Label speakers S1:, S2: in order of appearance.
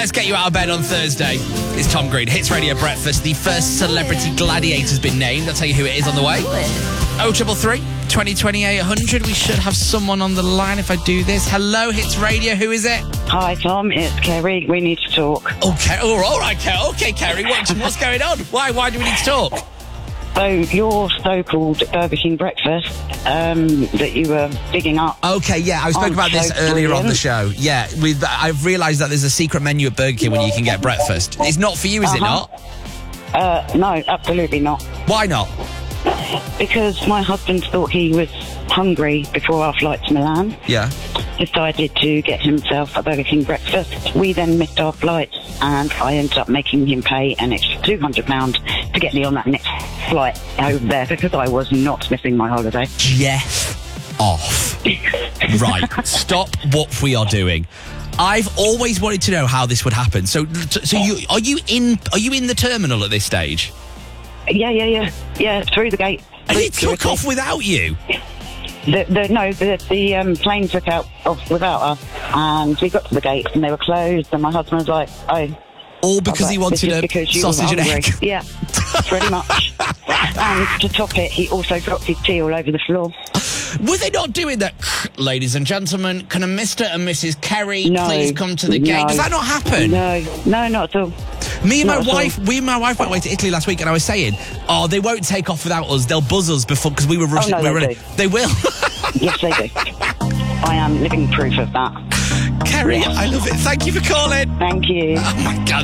S1: Let's get you out of bed on Thursday. It's Tom Green, Hits Radio Breakfast. The first celebrity gladiator's been named. I'll tell you who it is on the way. 0333 2028 100. We should have someone on the line if I do this. Hello, Hits Radio. Who is it?
S2: Hi, Tom. It's Kerry. We need to talk.
S1: Okay. Oh, all right, Kerry. Okay, Kerry. What's going on? Why do we need to talk?
S2: So, your so-called Burger King breakfast that you were digging up.
S1: Okay, yeah, I spoke about this earlier on the show. Yeah, I've realised that there's a secret menu at Burger King when you can get breakfast. It's not for you, is it not?
S2: No, absolutely not.
S1: Why not?
S2: Because my husband thought he was hungry before our flight to Milan.
S1: Yeah.
S2: Decided to get himself a Burger King breakfast. We then missed our flights, and I ended up making him pay an extra £200 to get me on that next flight over there because I was not missing my holiday.
S1: Jeff off. Right, stop what we are doing. I've always wanted to know how this would happen. So are you in the terminal at this stage?
S2: Yeah, through the gate.
S1: And he took off without you?
S2: The plane took off without us, and we got to the gate and they were closed, and my husband was like, oh.
S1: All because he wanted a sausage and egg?
S2: Yeah, pretty much. And to top it, he also dropped his tea all over the floor.
S1: Were they not doing that? Ladies and gentlemen, can a Mr. and Mrs. Kerry please come to the gate? Does that not happen?
S2: No, not at all.
S1: We and my wife went away to Italy last week, and I was saying, they won't take off without us. They'll buzz us before, because we were rushing.
S2: Oh, no, they do.
S1: They will.
S2: Yes, they do. I am living proof of that.
S1: Kerry, I love it. Thank you for calling.
S2: Thank you.
S1: Oh, my God.